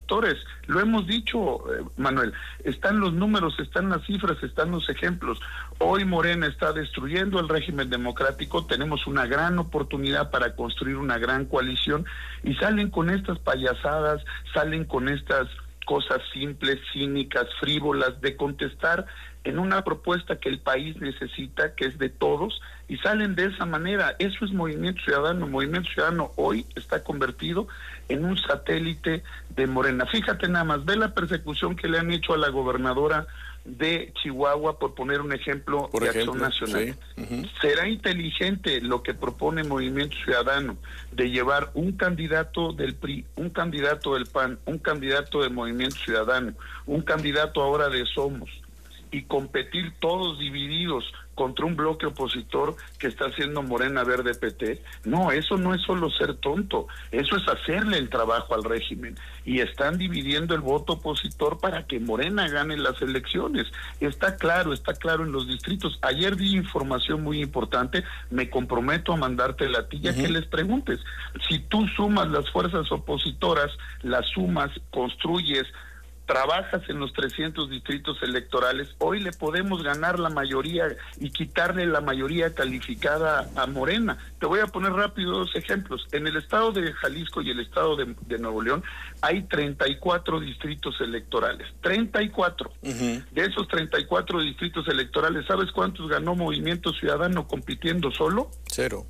opositores. Lo hemos dicho, Manuel, están los números, están las cifras, están los ejemplos. Hoy Morena está destruyendo el régimen democrático, tenemos una gran oportunidad para construir una gran coalición y salen con estas payasadas, salen con estas cosas simples, cínicas, frívolas, de contestar en una propuesta que el país necesita, que es de todos, y salen de esa manera. Eso es Movimiento Ciudadano. Movimiento Ciudadano hoy está convertido en un satélite de Morena. Fíjate nada más, ve la persecución que le han hecho a la gobernadora de Chihuahua, por poner un ejemplo de Acción Nacional. Sí. ¿Será inteligente lo que propone Movimiento Ciudadano de llevar un candidato del PRI, un candidato del PAN, un candidato de Movimiento Ciudadano, un candidato ahora de Somos, y competir todos divididos contra un bloque opositor que está haciendo Morena Verde PT? No, eso no es solo ser tonto, eso es hacerle el trabajo al régimen, y están dividiendo el voto opositor para que Morena gane las elecciones. Está claro en los distritos. Ayer di información muy importante, me comprometo a mandarte la tilla, que les preguntes. Si tú sumas las fuerzas opositoras, las sumas, construyes, trabajas en los 300 distritos electorales, hoy le podemos ganar la mayoría y quitarle la mayoría calificada a Morena. Te voy a poner rápido dos ejemplos. En el estado de Jalisco y el estado de Nuevo León hay 34 distritos electorales. 34. De esos 34 distritos electorales, ¿sabes cuántos ganó Movimiento Ciudadano compitiendo solo? 0.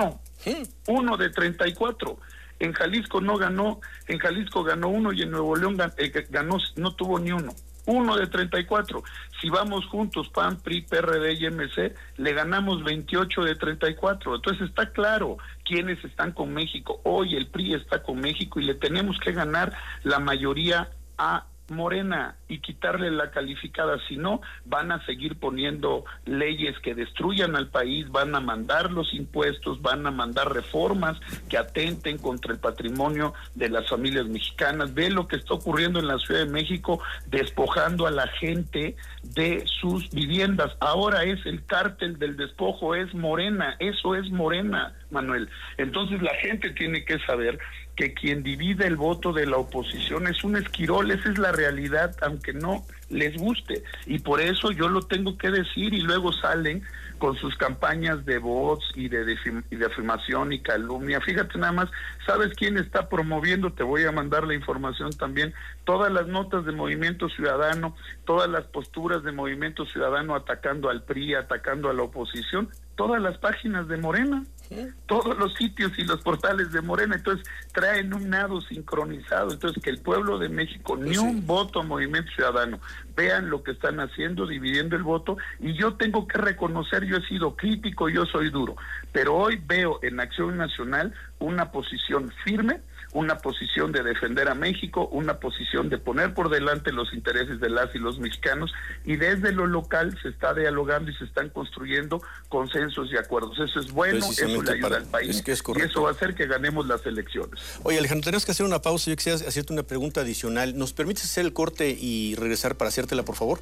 Uno de 34. En Jalisco no ganó, en Jalisco ganó 1 y en Nuevo León ganó, no tuvo ni uno. 1 de 34. Si vamos juntos, PAN, PRI, PRD y MC, le ganamos 28 de 34. Entonces está claro quiénes están con México. Hoy el PRI está con México y le tenemos que ganar la mayoría a Morena y quitarle la calificada. Si no, van a seguir poniendo leyes que destruyan al país, van a mandar los impuestos, van a mandar reformas que atenten contra el patrimonio de las familias mexicanas. Ve lo que está ocurriendo en la Ciudad de México, despojando a la gente de sus viviendas. Ahora es el cártel del despojo, es Morena, eso es Morena, Manuel. Entonces la gente tiene que saber que quien divide el voto de la oposición es un esquirol. Esa es la realidad, aunque no les guste, y por eso yo lo tengo que decir, y luego salen con sus campañas de bots y de afirmación y calumnia. Fíjate nada más, ¿sabes quién está promoviendo? Te voy a mandar la información también. Todas las notas de Movimiento Ciudadano, todas las posturas de Movimiento Ciudadano atacando al PRI, atacando a la oposición, todas las páginas de Morena, todos los sitios y los portales de Morena. Entonces traen un nado sincronizado. Entonces, que el pueblo de México, ni un voto a Movimiento Ciudadano. Vean lo que están haciendo, dividiendo el voto, y yo tengo que reconocer, yo he sido crítico, yo soy duro, pero hoy veo en Acción Nacional una posición firme, una posición de defender a México, una posición de poner por delante los intereses de las y los mexicanos, y desde lo local se está dialogando y se están construyendo consensos y acuerdos. Eso es bueno, eso le ayuda al país, y eso va a hacer que ganemos las elecciones. Oye, Alejandro, tenemos que hacer una pausa. Yo quisiera hacerte una pregunta adicional. ¿Nos permites hacer el corte y regresar para hacértela, por favor?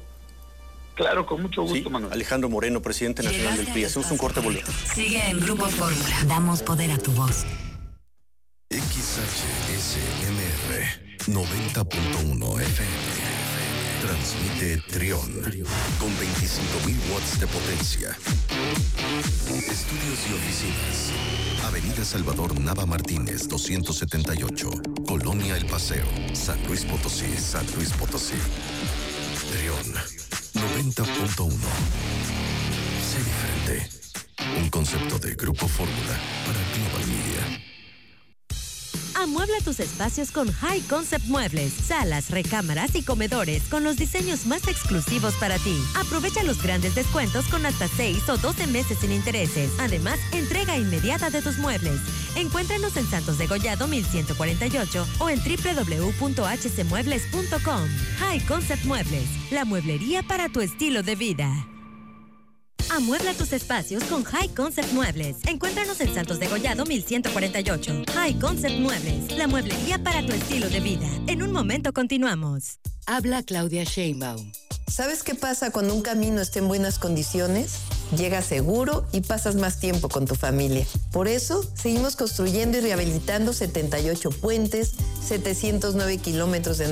Claro, con mucho gusto, sí, Manuel. Alejandro Moreno, presidente nacional del PRI. Hacemos un corte, volvemos. Sigue en Grupo Fórmula. Damos poder a tu voz. XHSMR 90.1 FM. Transmite Trión con 25.000 watts de potencia. Estudios y oficinas. Avenida Salvador Nava Martínez, 278. Colonia El Paseo, San Luis Potosí, San Luis Potosí. Trión 90.1. Sé diferente. Un concepto de Grupo Fórmula para Global Media. Amuebla tus espacios con High Concept Muebles, salas, recámaras y comedores con los diseños más exclusivos para ti. Aprovecha los grandes descuentos con hasta 6 o 12 meses sin intereses. Además, entrega inmediata de tus muebles. Encuéntranos en Santos de Gollado 1148 o en www.hcmuebles.com. High Concept Muebles, la mueblería para tu estilo de vida. Amuebla tus espacios con High Concept Muebles. Encuéntranos en Santos de Gollado 1148. High Concept Muebles, la mueblería para tu estilo de vida. En un momento continuamos. Habla Claudia Sheinbaum. ¿Sabes qué pasa cuando un camino está en buenas condiciones? Llegas seguro y pasas más tiempo con tu familia. Por eso, seguimos construyendo y rehabilitando 78 puentes, 709 kilómetros de